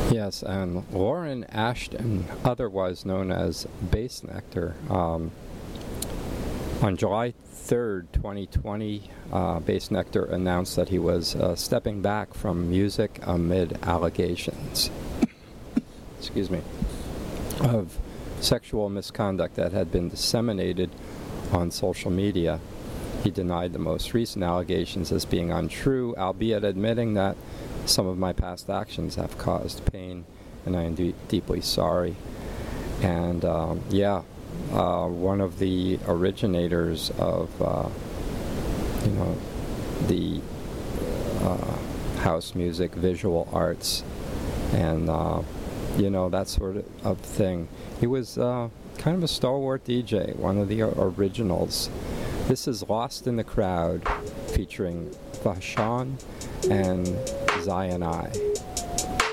Yes, and Lauren Ashton, otherwise known as Bassnectar, on July 3rd, 2020, Bassnectar announced that he was stepping back from music amid allegations excuse me, of sexual misconduct that had been disseminated on social media. He denied the most recent allegations as being untrue, albeit admitting that some of my past actions have caused pain, and I am deeply sorry. And one of the originators of, the house music, visual arts, and that sort of thing. He was kind of a stalwart DJ, one of the originals. This is Lost in the Crowd, featuring Vashon and Zion I.